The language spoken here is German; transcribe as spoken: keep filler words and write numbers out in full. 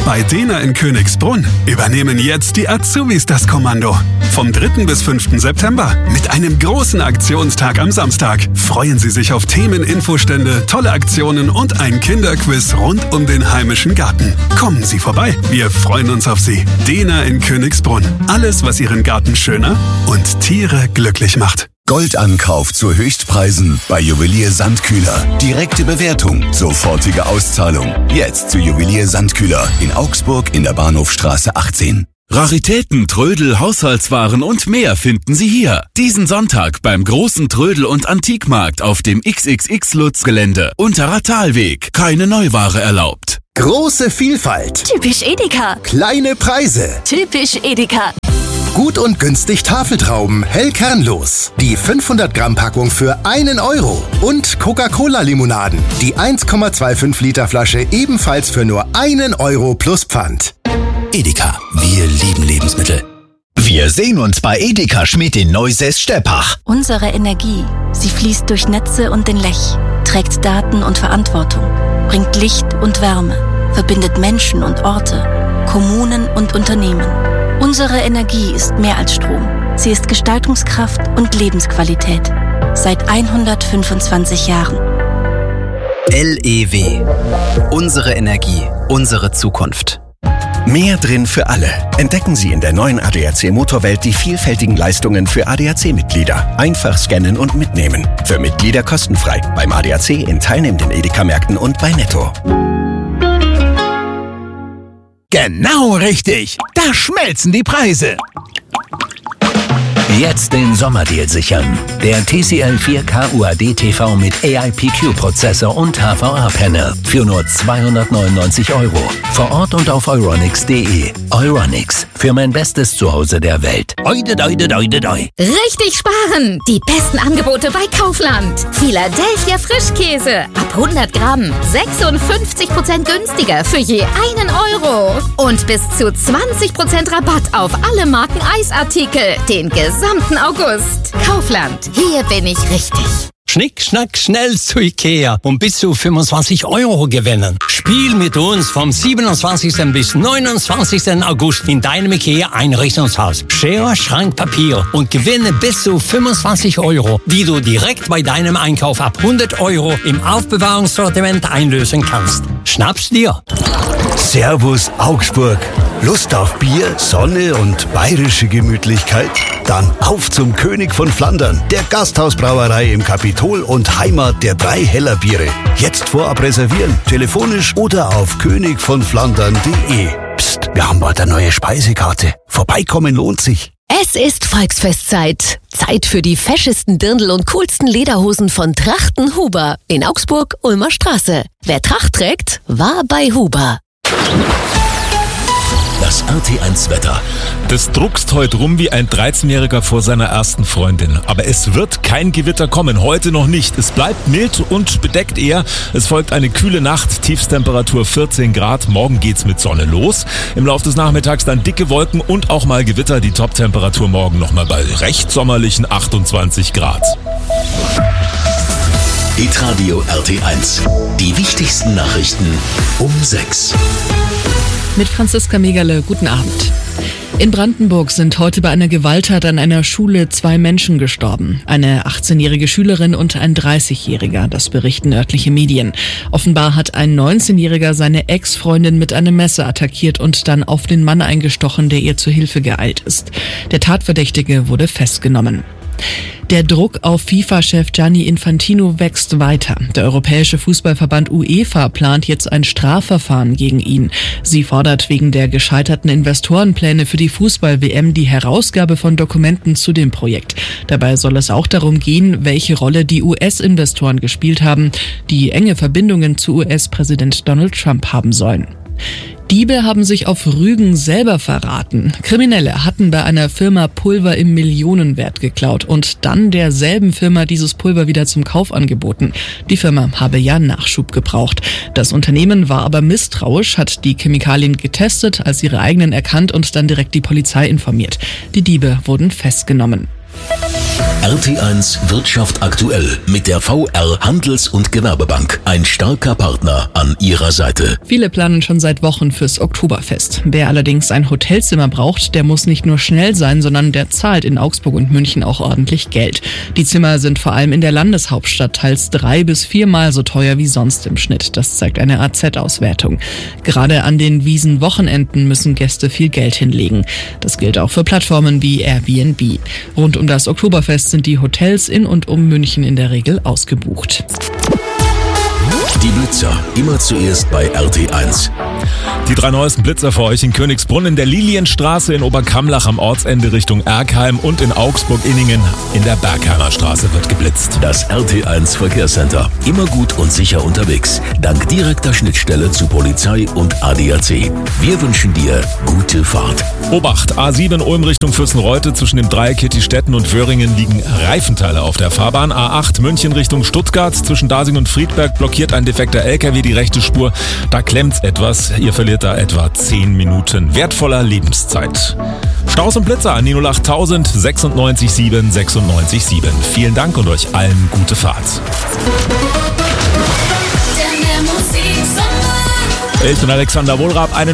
Bei Dena in Königsbrunn übernehmen jetzt die Azubis das Kommando. Vom dritten bis fünften September mit einem großen Aktionstag am Samstag freuen Sie sich auf Themen, Infostände, tolle Aktionen und ein Kinderquiz rund um den heimischen Garten. Kommen Sie vorbei, wir freuen uns auf Sie. Dena in Königsbrunn. Alles, was Ihren Garten schöner und Tiere glücklich macht. Goldankauf zu Höchstpreisen bei Juwelier Sandkühler. Direkte Bewertung, sofortige Auszahlung. Jetzt zu Juwelier Sandkühler in Augsburg in der Bahnhofstraße achtzehn. Raritäten, Trödel, Haushaltswaren und mehr finden Sie hier. Diesen Sonntag beim großen Trödel- und Antikmarkt auf dem X X X-Lutz-Gelände. Unterer Talweg. Keine Neuware erlaubt. Große Vielfalt. Typisch Edeka. Kleine Preise. Typisch Edeka. Gut und günstig Tafeltrauben, hell kernlos. Die fünfhundert Gramm Packung für einen Euro. Und Coca-Cola-Limonaden. Die eins Komma fünfundzwanzig Liter Flasche ebenfalls für nur einen Euro plus Pfand. Edeka, wir lieben Lebensmittel. Wir sehen uns bei Edeka Schmidt in Neusäß-Steppach. Unsere Energie, sie fließt durch Netze und den Lech, trägt Daten und Verantwortung, bringt Licht und Wärme, verbindet Menschen und Orte, Kommunen und Unternehmen. Unsere Energie ist mehr als Strom. Sie ist Gestaltungskraft und Lebensqualität. Seit hundertfünfundzwanzig Jahren. L E W. Unsere Energie, unsere Zukunft. Mehr drin für alle. Entdecken Sie in der neuen A D A C Motorwelt die vielfältigen Leistungen für A D A C-Mitglieder. Einfach scannen und mitnehmen. Für Mitglieder kostenfrei. Beim A D A C in teilnehmenden Edeka-Märkten und bei Netto. Genau richtig. Da schmelzen die Preise. Jetzt den Sommerdeal sichern. Der T C L vier K U A D T V mit A I P Q-Prozessor und H V A-Panel für nur zweihundertneunundneunzig Euro. Vor Ort und auf euronics punkt de. Euronics, für mein bestes Zuhause der Welt. Oide, oide, oide, oide. Richtig sparen! Die besten Angebote bei Kaufland. Philadelphia Frischkäse. Ab hundert Gramm. sechsundfünfzig Prozent günstiger für je einen Euro. Und bis zu zwanzig Prozent Rabatt auf alle Marken Eisartikel. Den gesamten August. Kaufland. Hier bin ich richtig. Schnick, schnack, schnell zu Ikea und bis zu fünfundzwanzig Euro gewinnen. Spiel mit uns vom siebenundzwanzigsten bis neunundzwanzigsten August in deinem Ikea-Einrichtungshaus. Schere, Schrank, Papier und gewinne bis zu fünfundzwanzig Euro, die du direkt bei deinem Einkauf ab hundert Euro im Aufbewahrungssortiment einlösen kannst. Schnapp's dir! Servus Augsburg. Lust auf Bier, Sonne und bayerische Gemütlichkeit? Dann auf zum König von Flandern, der Gasthausbrauerei im Kapitol und Heimat der drei Heller Biere. Jetzt vorab reservieren, telefonisch oder auf könig von flandern punkt de. Psst, wir haben bald eine neue Speisekarte. Vorbeikommen lohnt sich. Es ist Volksfestzeit. Zeit für die feschesten Dirndl und coolsten Lederhosen von Trachten Huber in Augsburg, Ulmer Straße. Wer Tracht trägt, war bei Huber. Das R T eins Wetter. Das druckst heute rum wie ein dreizehnjähriger vor seiner ersten Freundin. Aber es wird kein Gewitter kommen, heute noch nicht. Es bleibt mild und bedeckt eher. Es folgt eine kühle Nacht, Tiefstemperatur vierzehn Grad. Morgen geht's mit Sonne los. Im Laufe des Nachmittags dann dicke Wolken und auch mal Gewitter. Die Toptemperatur morgen nochmal bei recht sommerlichen achtundzwanzig Grad. Hitradio R T eins. Die wichtigsten Nachrichten um sechs. Mit Franziska Megerle, guten Abend. In Brandenburg sind heute bei einer Gewalttat an einer Schule zwei Menschen gestorben. Eine achtzehnjährige Schülerin und ein dreißigjähriger, das berichten örtliche Medien. Offenbar hat ein neunzehnjähriger seine Ex-Freundin mit einem Messer attackiert und dann auf den Mann eingestochen, der ihr zu Hilfe geeilt ist. Der Tatverdächtige wurde festgenommen. Der Druck auf FIFA-Chef Gianni Infantino wächst weiter. Der Europäische Fußballverband UEFA plant jetzt ein Strafverfahren gegen ihn. Sie fordert wegen der gescheiterten Investorenpläne für die Fußball-W M die Herausgabe von Dokumenten zu dem Projekt. Dabei soll es auch darum gehen, welche Rolle die U S-Investoren gespielt haben, die enge Verbindungen zu U S-Präsident Donald Trump haben sollen. Diebe haben sich auf Rügen selber verraten. Kriminelle hatten bei einer Firma Pulver im Millionenwert geklaut und dann derselben Firma dieses Pulver wieder zum Kauf angeboten. Die Firma habe ja Nachschub gebraucht. Das Unternehmen war aber misstrauisch, hat die Chemikalien getestet, als ihre eigenen erkannt und dann direkt die Polizei informiert. Die Diebe wurden festgenommen. R T eins Wirtschaft aktuell mit der V R Handels- und Gewerbebank. Ein starker Partner an Ihrer Seite. Viele planen schon seit Wochen fürs Oktoberfest. Wer allerdings ein Hotelzimmer braucht, der muss nicht nur schnell sein, sondern der zahlt in Augsburg und München auch ordentlich Geld. Die Zimmer sind vor allem in der Landeshauptstadt teils drei bis viermal so teuer wie sonst im Schnitt. Das zeigt eine A Z-Auswertung. Gerade an den Wiesenwochenenden müssen Gäste viel Geld hinlegen. Das gilt auch für Plattformen wie Airbnb. Rund um das Oktoberfest sind die Hotels in und um München in der Regel ausgebucht. Die Blitzer, immer zuerst bei R T eins. Die drei neuesten Blitzer für euch in Königsbrunn, in der Lilienstraße, in Oberkamlach am Ortsende Richtung Erkheim und in Augsburg-Inningen in der Bergheimer Straße wird geblitzt. Das R T eins Verkehrscenter. Immer gut und sicher unterwegs. Dank direkter Schnittstelle zu Polizei und A D A C. Wir wünschen dir gute Fahrt. Obacht, A sieben Ulm Richtung Fürstenreute. Zwischen dem Dreieck Kittistetten und Wöhringen liegen Reifenteile auf der Fahrbahn. A acht München Richtung Stuttgart. Zwischen Dasing und Friedberg blockiert ein defekter L K W die rechte Spur. Da klemmt's etwas. Ihr verliert da etwa zehn Minuten wertvoller Lebenszeit. Staus und Blitzer an die null acht null null sechs sieben sechs sechs sieben. Vielen Dank und euch allen gute Fahrt. Ich bin Alexander Wohlrab. Einen